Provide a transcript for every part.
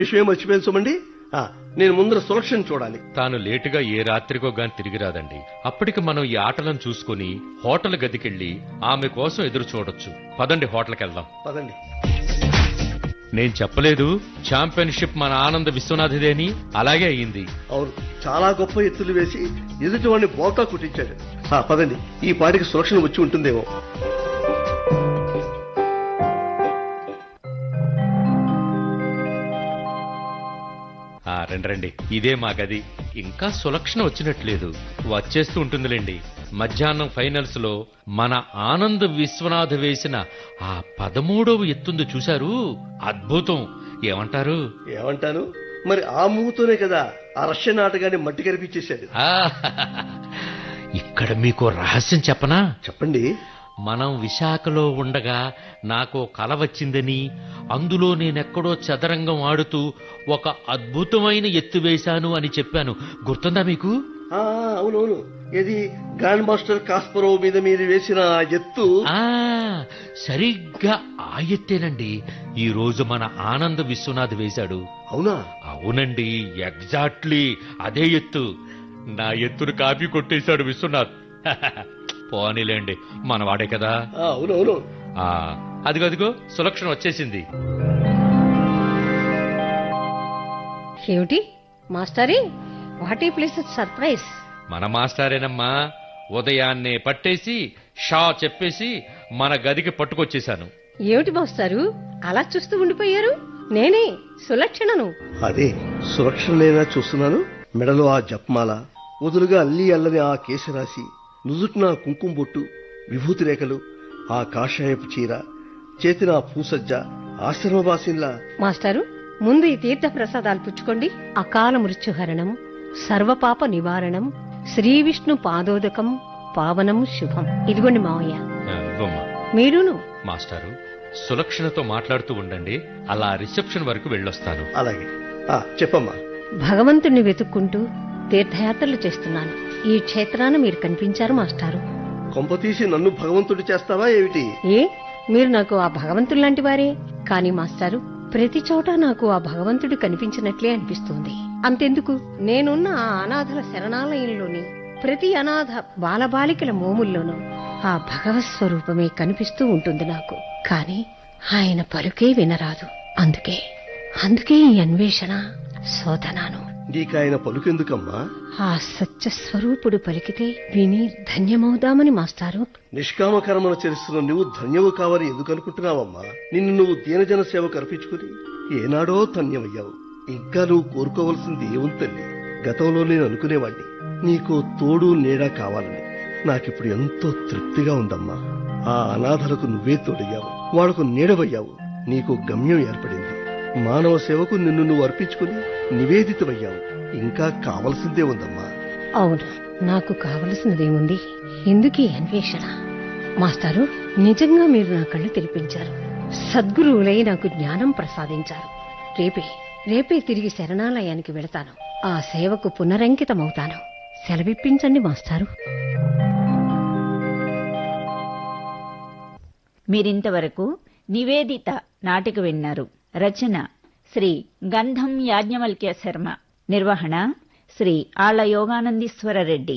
విషయం మర్చిపోయాను సుమండి. నేను ముందర సులక్షణ చూడాలి. తాను లేటుగా ఏ రాత్రికో గాని తిరిగి రాదండి. అప్పటికి మనం ఈ ఆటలను చూసుకుని హోటల్ గదికెళ్ళి ఆమె కోసం ఎదురు చూడొచ్చు. పదండి, హోటల్కి వెళ్దాం. పదండి. నేను చెప్పలేదు ఛాంపియన్షిప్ మన ఆనంద విశ్వనాథదేని? అలాగే అయ్యింది. అవును, చాలా గొప్ప ఎత్తులు వేసి ఎదుటి వాడిని బోల్తా కుట్టించాడు. పదండి, ఈ పాటికి సులక్షణ వచ్చి ఉంటుందేమో. రండి, ఇదే మా గది. ఇంకా సులక్షణ వచ్చినట్లేదు. వచ్చేస్తూ ఉంటుందిలేండి. మధ్యాహ్నం ఫైనల్స్ లో మన ఆనంద్ విశ్వనాథ్ వేసిన ఆ 13వ ఎత్తుంది చూశారు? అద్భుతం. ఏమంటారు? ఏమంటాను మరి, ఆ మూతోనే కదా ఆ రష్యన్ ఆటగాన్ని మట్టి కనిపించేశాడు. ఇక్కడ మీకు రహస్యం చెప్పనా? చెప్పండి. మనం విశాఖలో ఉండగా నాకు కల వచ్చిందని, అందులో నేనెక్కడో చదరంగం ఆడుతూ ఒక అద్భుతమైన ఎత్తు వేశాను అని చెప్పాను. గుర్తుందా మీకు? అవునవును. ఇది గ్రాండ్ మాస్టర్ కాస్పరోవ్ మీద మీరు వేసిన ఎత్తు. సరిగ్గా ఆ ఎత్తేనండి ఈ రోజు మన ఆనంద్ విశ్వనాథ్ వేశాడు. అవునా? అవునండి, ఎగ్జాక్ట్లీ అదే ఎత్తు. నా ఎత్తును కాపీ కొట్టేశాడు విశ్వనాథ్. పోనీలేండి, మనవాడే కదా. అవునవును. అదిగో సులక్షణ వచ్చేసింది. ఏమిటి మాస్టరీ, వాట్ ఈ ప్లేస్ సర్ప్రైజ్? మన మాస్టారేనమ్మా. ఉదయాన్నే పట్టేసి షా చెప్పేసి మన గదికి పట్టుకొచ్చేశాను. ఏమిటి మాస్టారు అలా చూస్తూ ఉండిపోయారు? నేనే సులక్షణను. అదే సులక్షణనేనా చూస్తున్నాను. మెడలో ఆ జపమాల, వదులుగా అల్లి అల్లని ఆ కేశరాశి, నుదుటిన కుంకుమ బొట్టు, విభూతి రేఖలు, ఆ కాషాయపు చీర, చేతిన పూసజ్జ, ఆశ్రమవాసిన్లా. మాస్టారు, ముందు ఈ తీర్థ ప్రసాదాలు పుచ్చుకోండి. అకాల మృత్యుహరణం, సర్వపాప నివారణం, శ్రీ విష్ణు పాదోదకం, పావనం శుభం. ఇదిగోండి మావయ్య. మీరును. మాస్టారు, సులక్షణతో మాట్లాడుతూ ఉండండి, అలా రిసెప్షన్ వరకు వెళ్ళొస్తాను. అలాగే. చెప్పమ్మా. భగవంతుణ్ణి వెతుక్కుంటూ తీర్థయాత్రలు చేస్తున్నాను. ఈ క్షేత్రాన మీరు కనిపించారు మాస్టారు. కొంపతీసి నన్ను భగవంతుడు చేస్తావా ఏమిటి? మీరు నాకు ఆ భగవంతుడు లాంటి వారే. కానీ మాస్టారు, ప్రతి చోట నాకు ఆ భగవంతుడు కనిపించినట్లే అనిపిస్తుంది. అంతెందుకు, నేనున్న ఆ అనాథల శరణాలయంలోని ప్రతి అనాథ బాలబాలికల మోముల్లోనూ ఆ భగవత్ స్వరూపమే కనిపిస్తూ ఉంటుంది నాకు. కాని ఆయన పలుకే వినరాదు. అందుకే ఈ అన్వేషణ, శోధనాను. నీకాయన పలుకెందుకమ్మా? ఆ సత్య స్వరూపుడు పలికితే విని ధన్యమవుదామని మాస్టారు. నిష్కామ కర్మను చేస్తున్న నువ్వు ధన్యవు కావని ఎందుకు అనుకుంటున్నావమ్మా? నిన్ను నువ్వు దీనజన సేవకు అర్పించుకుని ఏనాడో ధన్యమయ్యావు. ఇంకా నువ్వు కోరుకోవలసింది ఏముందండి? గతంలో నేను అనుకునేవాణ్ణి నీకు తోడు నీడా కావాలని. నాకిప్పుడు ఎంతో తృప్తిగా ఉందమ్మా. ఆ అనాథలకు నువ్వే తోడయ్యావు, వాళ్లకు నీడవయ్యావు. నీకు గమ్యం ఏర్పడింది. మానవ సేవకు నిన్ను నువ్వు అర్పించుకుని నివేదితమయ్యావు. ఇంకా కావలసిందే ఉందమ్మా. అవును, నాకు కావలసినదేముంది? ఎందుకీ అన్వేషణ? మాస్టారు, నిజంగా మీరు నా కళ్ళు తెరిపించారు. సద్గురువులై నాకు జ్ఞానం ప్రసాదించారు. రేపే తిరిగి శరణాలయానికి వెళతాను. ఆ సేవకు పునరంకితమవుతాను. సెలవిప్పించండి మాస్టారు. మీరింతవరకు నివేదిత నాటిక విన్నారు. రచన శ్రీ గంధం యాజ్ఞవల్క్య శర్మ. నిర్వహణ శ్రీ ఆళ్ల యోగానందీశ్వర రెడ్డి.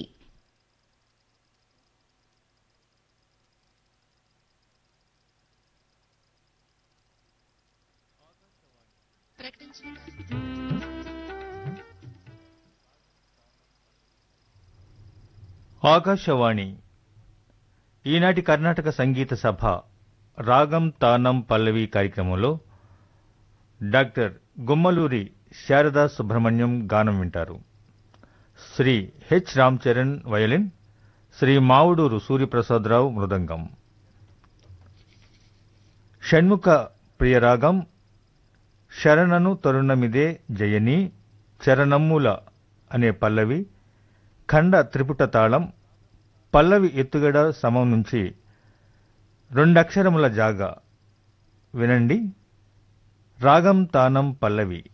ఆకాశవాణి. ఈనాటి కర్ణాటక సంగీత సభ రాగం తానం పల్లవి కార్యక్రమంలో డాక్టర్ గుమ్మలూరి శారదా సుబ్రహ్మణ్యం గానం వింటారు. శ్రీ హెచ్ రామచరణ్ వయలిన్, శ్రీ మావుడూరు సూర్యప్రసాదరావు మృదంగం. షణ్ముఖ ప్రియరాగం శరణను తరుణమిదే జయని చరణమ్ముల అనే పల్లవి, ఖండ త్రిపుట తాళం. పల్లవి ఎత్తుగడ సమం నుంచి 2 అక్షరముల జాగా. వినండి. రాగం తానం పల్లవి.